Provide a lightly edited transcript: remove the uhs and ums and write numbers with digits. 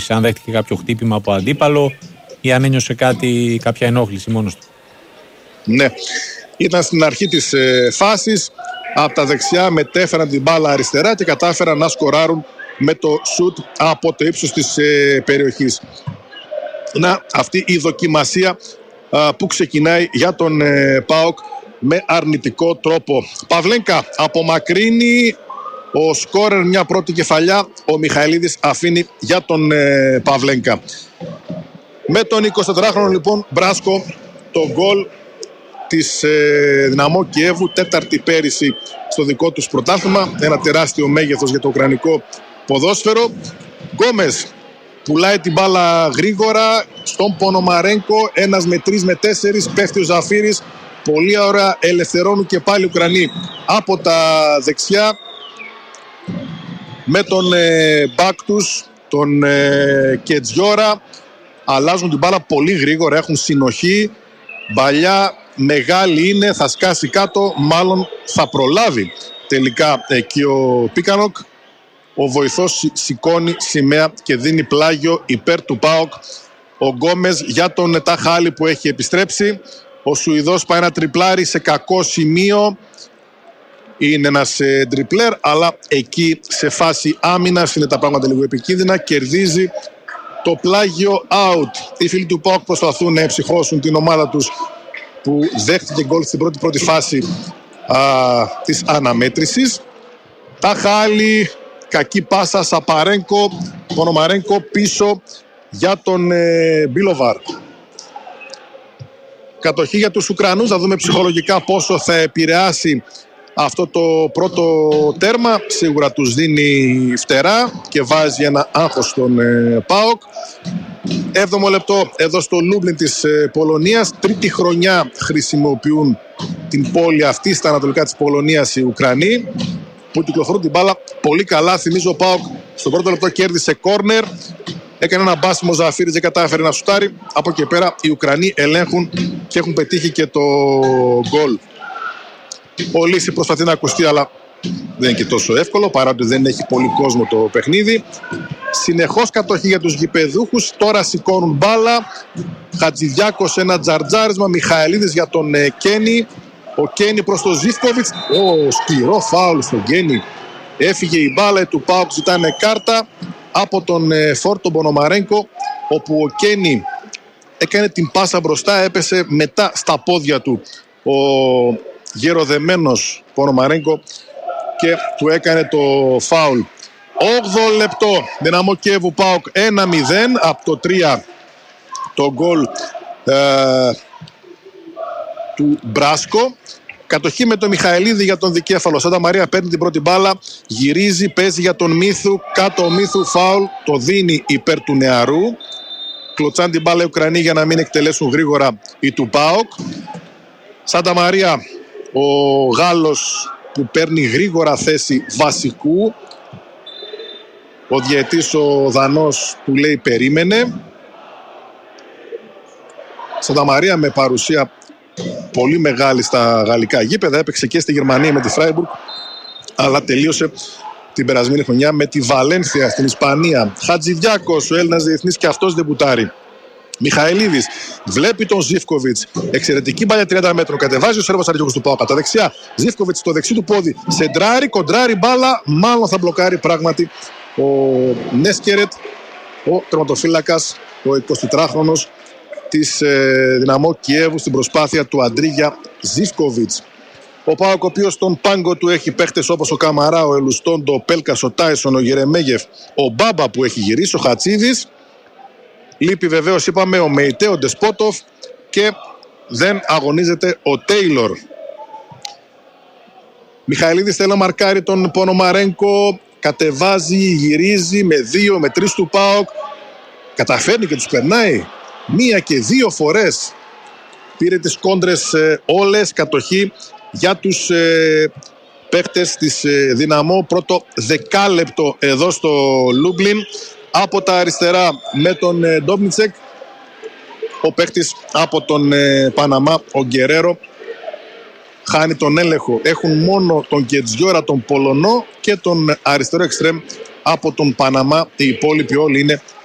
αν δέχτηκε κάποιο χτύπημα από αντίπαλο ή αν ένιωσε κάποια ενόχληση μόνος του. Ναι, ήταν στην αρχή της φάσης. Από τα δεξιά μετέφεραν την μπάλα αριστερά και κατάφεραν να σκοράρουν με το σουτ από το ύψος της περιοχής. Να, αυτή η δοκιμασία που ξεκινάει για τον ΠΑΟΚ με αρνητικό τρόπο. Παυλένκα απομακρύνει, ο σκόρερ μια πρώτη κεφαλιά, ο Μιχαηλίδης αφήνει για τον Παυλένκα. Με τον 24χρονο λοιπόν Μπράσκο, το γκολ της Δυναμό Κιέβου, τέταρτη πέρυσι στο δικό τους πρωτάθλημα, ένα τεράστιο μέγεθος για το ουκρανικό ποδόσφαιρο. Γκόμες πουλάει την μπάλα γρήγορα στον Πονομαρένκο, ένας με 3 με 4, πέφτει ο Ζαφύρης, πολύ ωραία, ελευθερώνουν και πάλι οι Ουκρανοί από τα δεξιά με τον μπακ τους, τον Κετζιόρα. Αλλάζουν την μπάλα πολύ γρήγορα, έχουν συνοχή, μπαλιά μεγάλη είναι, θα σκάσει κάτω, μάλλον θα προλάβει τελικά εκεί ο Πίκανοκ. Ο βοηθός σηκώνει σημαία και δίνει πλάγιο υπέρ του ΠΑΟΚ. Ο Γκόμες για τον Ταχάλη που έχει επιστρέψει. Ο Σουηδός πάει να τριπλάρει σε κακό σημείο. Είναι ένας τριπλέρ, αλλά εκεί σε φάση άμυνας είναι τα πράγματα λίγο επικίνδυνα. Κερδίζει το πλάγιο out. Οι φίλοι του ΠΑΟΚ προσπαθούν να εψυχώσουν την ομάδα τους που δέχτηκε γκολ στην πρώτη φάση της αναμέτρησης. Ταχάλη, κακή πάσα, Σαπαρένκο, Πονομαρένκο πίσω για τον Μπίλοβαρ. Κατοχή για τους Ουκρανούς, θα δούμε ψυχολογικά πόσο θα επηρεάσει αυτό το πρώτο τέρμα. Σίγουρα τους δίνει φτερά και βάζει ένα άγχος στον ΠΑΟΚ. 7ο λεπτό εδώ στο Λούμπλιν της Πολωνίας. Τρίτη χρονιά χρησιμοποιούν την πόλη αυτή στα ανατολικά της Πολωνίας οι Ουκρανοί, που κυκλοφορούν την μπάλα πολύ καλά. Θυμίζω ο ΠΑΟΚ στο πρώτο λεπτό κέρδισε κόρνερ, έκανε ένα μπάσιμο Ζαφύρης, δεν κατάφερε να σουτάρει. Από εκεί πέρα οι Ουκρανοί ελέγχουν και έχουν πετύχει και το γκολ. Ο Λύση προσπαθεί να ακουστεί, αλλά δεν είναι και τόσο εύκολο, παρά ότι δεν έχει πολύ κόσμο το παιχνίδι. Συνεχώς κατοχή για τους γηπεδούχους. Τώρα σηκώνουν μπάλα. Χατζηδιάκος ένα τζαρτζάρισμα. Μιχαηλίδης για τον Κένι. Ο Κένι προς τον Ζίφκοβιτς. Σκληρό φάουλ στον Κένι. Έφυγε η μπάλα του ΠΑΟΚ, ζητάνε κάρτα από τον Φόρτο Πονομαρένκο, όπου ο Κένι έκανε την πάσα μπροστά, έπεσε μετά στα πόδια του ο γεροδεμένος Πονομαρένκο και του έκανε το φάουλ. 8ο λεπτό, Δυναμό Κιέβου ΠΑΟΚ 1-0, από το 3 το γκολ του Μπράσκο. Κατοχή με τον Μιχαηλίδη για τον δικέφαλο. Σάντα Μαρία παίρνει την πρώτη μπάλα, γυρίζει, παίζει για τον Μίθου, κάτω ο Μίθου, φάουλ, το δίνει υπέρ του νεαρού. Κλωτσάν την μπάλα οι Ουκρανοί για να μην εκτελέσουν γρήγορα οι του ΠΑΟΚ. Σάντα Μαρία, ο Γάλλος που παίρνει γρήγορα θέση βασικού. Ο διαιτής ο Δανός του λέει περίμενε. Σάντα Μαρία με παρουσία πολύ μεγάλη στα γαλλικά γήπεδα, έπαιξε και στη Γερμανία με τη Φράιμπουργκ, αλλά τελείωσε την περασμένη χρονιά με τη Βαλένθια στην Ισπανία. Χατζηδιάκος, ο Έλληνας διεθνής, και αυτός ντεμπουτάρει. Μιχαηλίδης βλέπει τον Ζίφκοβιτς, εξαιρετική μπάλια 30 μέτρων, κατεβάζει ο Σέρβος αρχηγός του ΠΑΟΚ κατά δεξιά. Ζίφκοβιτς στο δεξί του πόδι, σεντράρει, κοντράρει μπάλα, μάλλον θα μπλοκάρει πράγματι ο Νέσκερετ, ο τερματοφύλακας, ο 24χρονος της Δυναμό Κιέβου, στην προσπάθεια του Αντρίγια Ζίφκοβιτς. Ο ΠΑΟΚ, ο οποίος στον πάγκο του έχει παίχτες όπως ο Καμαρά, ο Ελουστόντο, ο Πέλκας, ο Τάισον, ο Γερεμέγεφ, ο Μπάμπα που έχει γυρίσει, ο Χατσίδης. Λείπει βεβαίως, είπαμε, ο Μεϊτέ, ο Ντεσπότοφ, και δεν αγωνίζεται ο Τέιλορ. Μιχαηλίδης θέλει να μαρκάρει τον Πονομαρένκο, κατεβάζει, γυρίζει με 2, με 3 του ΠΑΟΚ, καταφέρνει και τους περνάει 1 και 2 φορές. Πήρε τις κόντρες όλες, κατοχή για τους παίχτες της Δυναμό. Πρώτο δεκάλεπτο εδώ στο Λούμπλιν. Από τα αριστερά με τον Ντόμνιτσεκ, ο παίχτης από τον Παναμά, ο Γκερέρο, χάνει τον έλεγχο. Έχουν μόνο τον Κετζιόρα, τον Πολωνό, και τον αριστερό εξτρέμ από τον Παναμά. Οι υπόλοιποι όλοι είναι